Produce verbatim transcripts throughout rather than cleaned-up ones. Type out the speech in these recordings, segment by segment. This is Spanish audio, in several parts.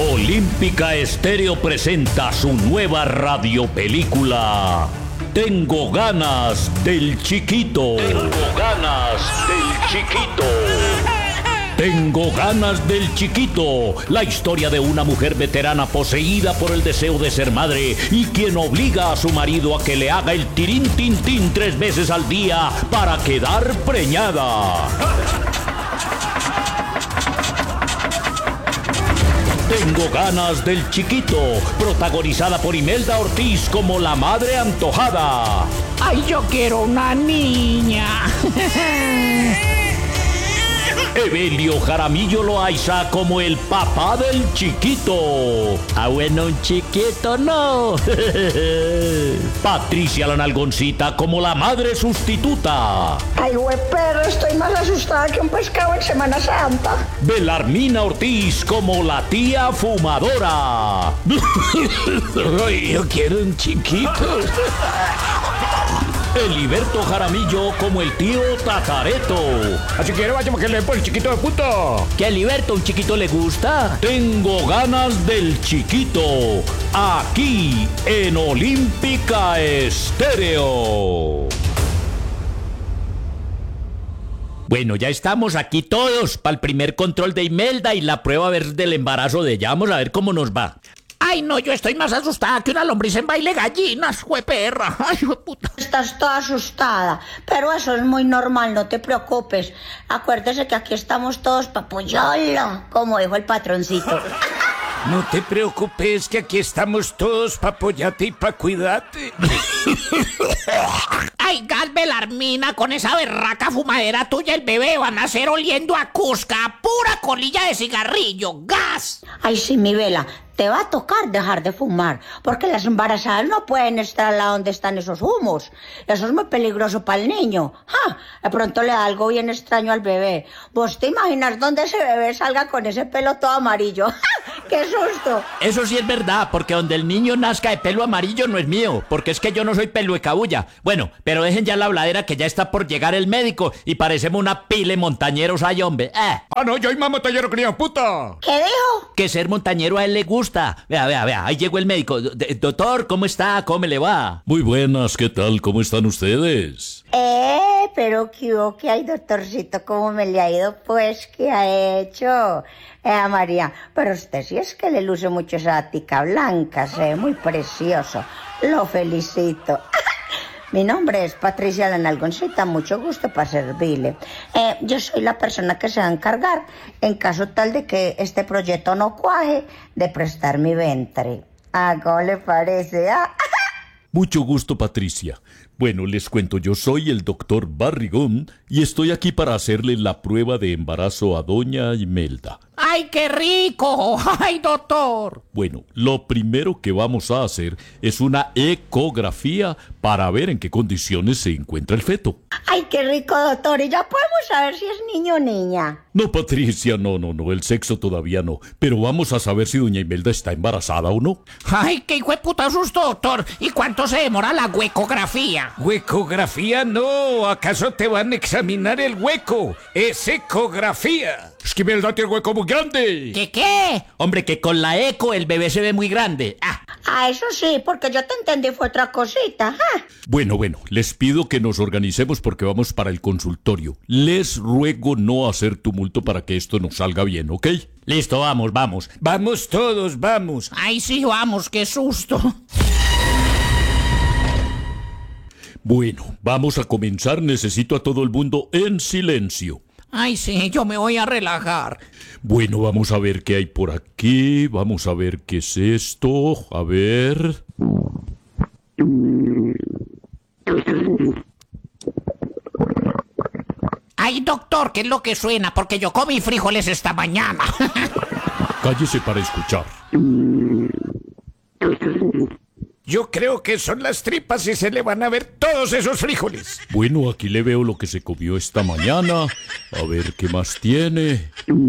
Olímpica Estéreo presenta su nueva radiopelícula Tengo ganas del chiquito. Tengo ganas del chiquito. Tengo ganas del chiquito, la historia de una mujer veterana poseída por el deseo de ser madre y quien obliga a su marido a que le haga el tirín tin tin tres veces al día para quedar preñada. Tengo ganas del chiquito, protagonizada por Imelda Ortiz como la madre antojada. ¡Ay, yo quiero una niña! Evelio Jaramillo Loaiza como el papá del chiquito. Ah, bueno, un chiquito no. Patricia la Nalgoncita como la madre sustituta. Ay, güey, perro, estoy más asustada que un pescado en Semana Santa. Belarmina Ortiz como la tía fumadora. Ay, yo quiero un chiquito. Eliberto Jaramillo como el tío Tatareto. Así que vayamos que le por el chiquito de puto. ¿Que a Eliberto un chiquito le gusta? Tengo ganas del chiquito. Aquí en Olímpica Estéreo. Bueno, ya estamos aquí todos para el primer control de Imelda y la prueba a ver del embarazo de ella. Vamos a ver cómo nos va. Ay, no, yo estoy más asustada que una lombriz en baile gallinas, jueperra. Ay, puta. Estás toda asustada, pero eso es muy normal, no te preocupes. Acuérdese que aquí estamos todos para apoyarla, como dijo el patroncito. No te preocupes, que aquí estamos todos para apoyarte y para cuidarte. Ay, gas Belarmina, con esa berraca fumadera tuya el bebé va a nacer oliendo a Cusca, a pura colilla de cigarrillo, gas. Ay, sí, mi Vela, te va a tocar dejar de fumar, porque las embarazadas no pueden estar al lado donde están esos humos. Eso es muy peligroso para el niño. ¡Ja! De pronto le da algo bien extraño al bebé. ¿Vos te imaginas dónde ese bebé salga con ese pelo todo amarillo? ¡Ja! ¡Qué susto! Eso sí es verdad, porque donde el niño nazca de pelo amarillo no es mío, porque es que yo no soy pelo de cabulla. Bueno, pero dejen ya la habladera que ya está por llegar el médico y parecemos una pile montañeros ay, hombre. Eh. Ah, no, yo soy más montañero que ni a puta. ¿Qué dijo? Que ser montañero a él le gusta. Vea, vea, vea, ahí llegó el médico. Doctor, ¿cómo está? ¿Cómo le va? Muy buenas, ¿qué tal? ¿Cómo están ustedes? Eh, pero ¿qué hubo? ¿Qué hay, doctorcito? ¿Cómo me le ha ido? Pues, ¿qué ha hecho? Eh, María, pero usted sí es que le luce mucho esa tica blanca, se ve muy precioso. Lo felicito. Mi nombre es Patricia la Nalgoncita, mucho gusto para servirle. Eh, yo soy la persona que se va a encargar, en caso tal de que este proyecto no cuaje, de prestar mi vientre. Ah, ¿cómo le parece? Ah. Mucho gusto, Patricia. Bueno, les cuento, yo soy el doctor Barrigón y estoy aquí para hacerle la prueba de embarazo a doña Imelda. ¡Ay, qué rico! ¡Ay, doctor! Bueno, lo primero que vamos a hacer es una ecografía para ver en qué condiciones se encuentra el feto. ¡Ay, qué rico, doctor! Y ya podemos saber si es niño o niña. No, Patricia, no, no, no, el sexo todavía no. Pero vamos a saber si doña Imelda está embarazada o no. ¡Ay, qué hijo de puta susto, doctor! ¿Y cuánto se demora la huecografía? ¿Huecografía? No, ¿acaso te van a examinar el hueco? ¡Es ecografía! Es que Imelda tiene el hueco muy grande. ¿Qué qué? Hombre, que con la eco el bebé se ve muy grande. Ah. Ah, eso sí, porque yo te entendí fue otra cosita. Ah. Bueno, bueno, les pido que nos organicemos porque vamos para el consultorio. Les ruego no hacer tumulto para que esto nos salga bien, ¿ok? Listo, vamos, vamos. Vamos todos, vamos. Ay, sí, vamos, qué susto. Bueno, vamos a comenzar. Necesito a todo el mundo en silencio. Ay, sí, yo me voy a relajar. Bueno, vamos a ver qué hay por aquí. Vamos a ver qué es esto. A ver. Ay, doctor, ¿qué es lo que suena? Porque yo comí frijoles esta mañana. Cállese para escuchar. Yo creo que son las tripas y se le van a ver todos esos frijoles. Bueno, aquí le veo lo que se comió esta mañana. A ver qué más tiene.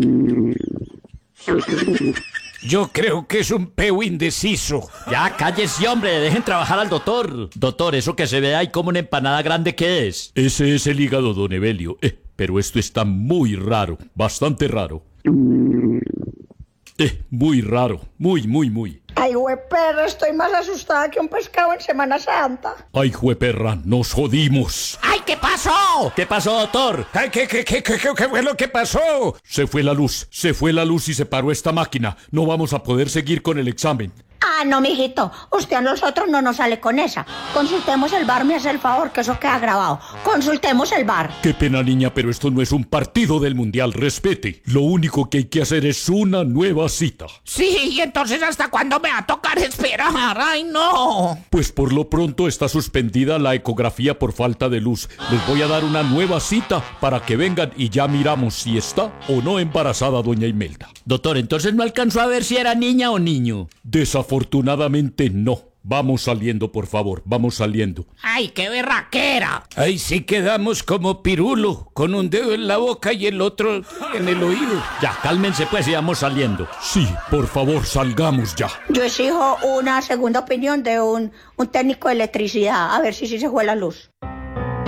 Yo creo que es un peo indeciso. Ya, cállese, hombre, dejen trabajar al doctor. Doctor, eso que se ve ahí como una empanada grande, ¿qué es? Ese es el hígado, don Evelio. Eh, pero esto está muy raro, bastante raro. Eh, muy raro, muy, muy, muy. Ay, güey, perra, estoy más asustada que un pescado en Semana Santa. Ay, jueperra, nos jodimos. ¡Ay, qué pasó! ¿Qué pasó, doctor? Ay, ¿qué, qué, qué, qué, qué fue lo que pasó? Se fue la luz, se fue la luz y se paró esta máquina. No vamos a poder seguir con el examen. Ah, no, mijito, usted a nosotros no nos sale con esa. Consultemos el bar, me hace el favor, que eso queda grabado. Consultemos el bar. Qué pena, niña, pero esto no es un partido del Mundial, respete. Lo único que hay que hacer es una nueva cita. Sí, y entonces ¿hasta cuándo me va a tocar esperar? ¡Ay, no! Pues por lo pronto está suspendida la ecografía por falta de luz. Les voy a dar una nueva cita para que vengan y ya miramos si está o no embarazada doña Imelda. Doctor, entonces no alcanzó a ver si era niña o niño. Desafortunadamente no. Vamos saliendo, por favor, vamos saliendo. ¡Ay, qué berraquera! Ahí sí quedamos como Pirulo, con un dedo en la boca y el otro en el oído. Ya, cálmense pues y vamos saliendo. Sí, por favor, salgamos ya. Yo exijo una segunda opinión de un, un técnico de electricidad, a ver si sí se fue la luz.